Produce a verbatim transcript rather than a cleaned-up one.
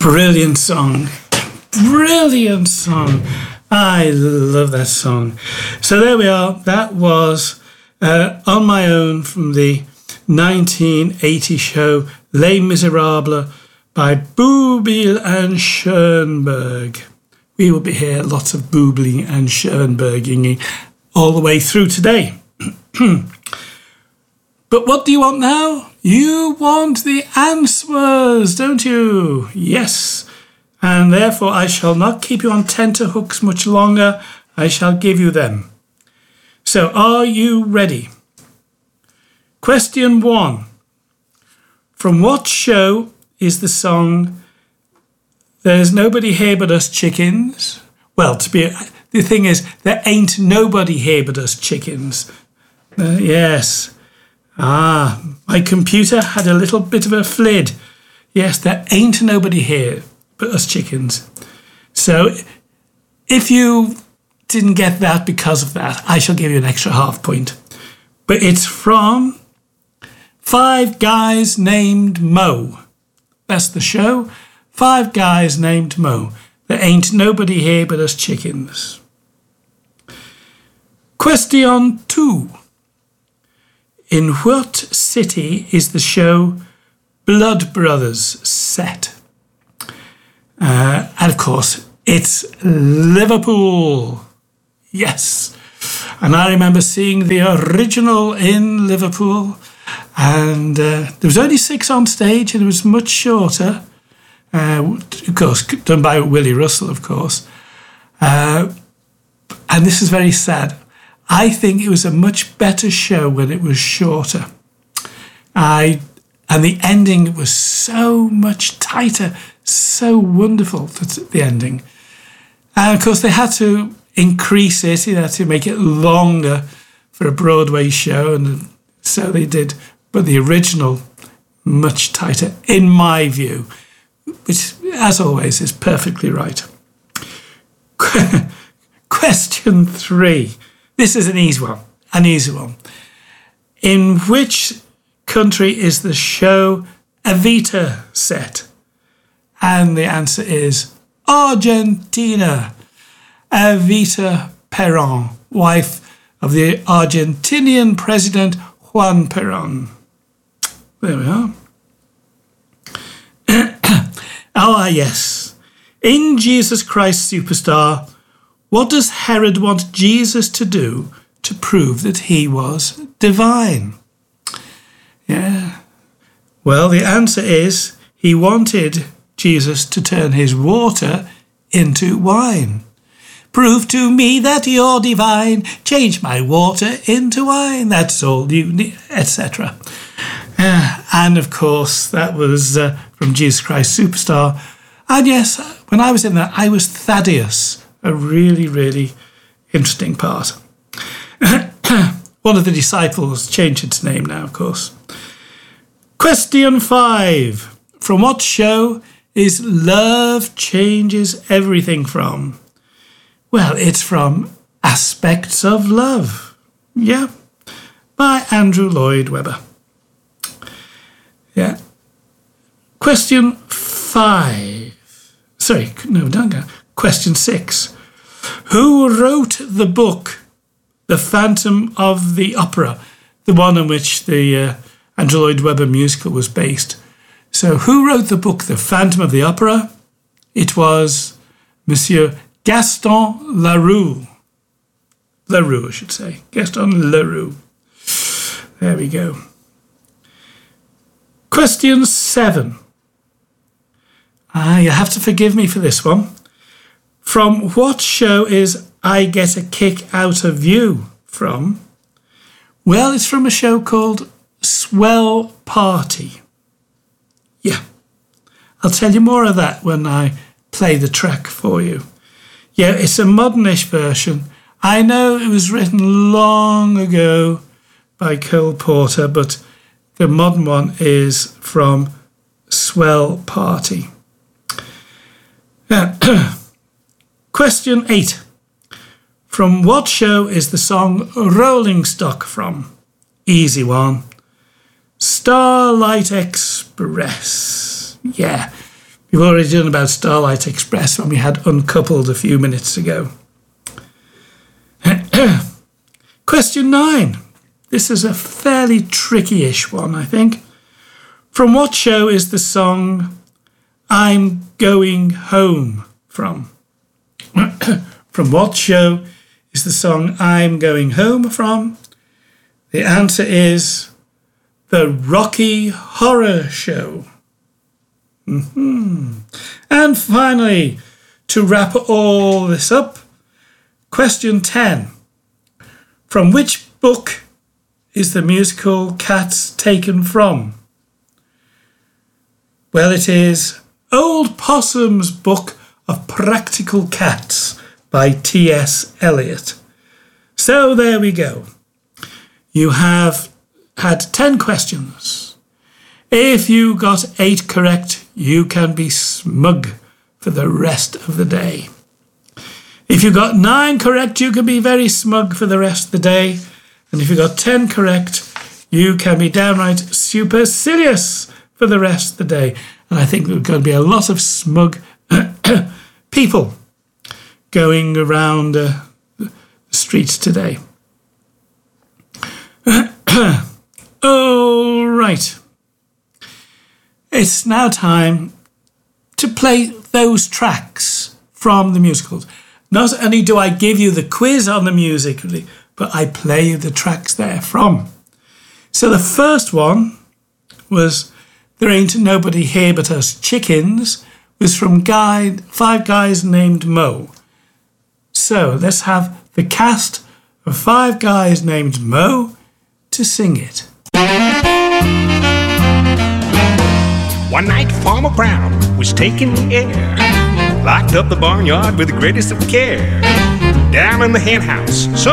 Brilliant song. Brilliant song. I love that song. So there we are. That was uh, On My Own from the nineteen eighty show Les Miserables by Bublé and Schoenberg. We will be here, lots of Bublé and Schoenberging all the way through today. But what do you want now? You want the answers, don't you? Yes. And therefore I shall not keep you on tenterhooks much longer. I shall give you them. So are you ready? Question one. From what show is the song There's Nobody Here But Us Chickens? Well, to be the thing is, there ain't nobody here but us chickens. Uh, yes. Ah, my computer had a little bit of a flid. Yes, there ain't nobody here but us chickens. So if you didn't get that because of that, I shall give you an extra half point. But it's from Five Guys Named Mo. That's the show. Five Guys Named Mo. There ain't nobody here but us chickens. Question two. In what city is the show Blood Brothers set? Uh, and of course, it's Liverpool. Yes. And I remember seeing the original in Liverpool. And uh, there was only six on stage and it was much shorter. Uh, of course, done by Willie Russell, of course. Uh, and this is very sad. I think it was a much better show when it was shorter. I and the ending was so much tighter, so wonderful, the ending. And of course, they had to increase it, they had to make it longer for a Broadway show, and so they did. But the original, much tighter, in my view, which, as always, is perfectly right. Question three. This is an easy one, an easy one. In which country is the show Evita set? And the answer is Argentina. Evita Perón, wife of the Argentinian president Juan Perón. There we are. Ah, yes. In Jesus Christ Superstar, what does Herod want Jesus to do to prove that he was divine? Yeah. Well, the answer is he wanted Jesus to turn his water into wine. Prove to me that you're divine. Change my water into wine. That's all you need, et cetera. Uh, and of course, that was uh, from Jesus Christ Superstar. And yes, when I was in that, I was Thaddeus. A really, really interesting part. One of the disciples changed its name now, of course. Question five. From what show is Love Changes Everything from? Well, it's from Aspects of Love. Yeah. By Andrew Lloyd Webber. Yeah. Question five. Sorry, no, don't go. Question six. Who wrote the book, The Phantom of the Opera, the one on which the uh, Andrew Lloyd Webber musical was based? So who wrote the book, The Phantom of the Opera? It was Monsieur Gaston Leroux. Leroux, I should say. Gaston Leroux. There we go. Question seven. Ah, you have to forgive me for this one. From what show is I Get a Kick Out of You from? Well, it's from a show called Swell Party. Yeah. I'll tell you more of that when I play the track for you. Yeah, it's a modernish version. I know it was written long ago by Cole Porter, but the modern one is from Swell Party. Question eight. From what show is the song Rolling Stock from? Easy one. Starlight Express. Yeah, We've already done about Starlight Express when we had Uncoupled a few minutes ago. Question nine. This is a fairly tricky-ish one, I think. From what show is the song I'm Going Home from? From what show is the song I'm Going Home from? The answer is The Rocky Horror Show. Mm-hmm. And finally, to wrap all this up, question ten. From which book is the musical Cats taken from? Well, it is Old Possum's Book of Practical Cats by T S Eliot. So there we go. You have had ten questions. If you got eight correct, you can be smug for the rest of the day. If you got nine correct, you can be very smug for the rest of the day. And if you got ten correct, you can be downright supercilious for the rest of the day. And I think there's going to be a lot of smug people going around uh, the streets today. All right. It's now time to play those tracks from the musicals. Not only do I give you the quiz on the music, but I play you the tracks they're from. So the first one was There Ain't Nobody Here But Us Chickens, was from guy, Five Guys Named Mo. So let's have the cast of Five Guys Named Mo to sing it. One night Farmer Brown was taking the air, locked up the barnyard with the greatest of care. Down in the hen house, so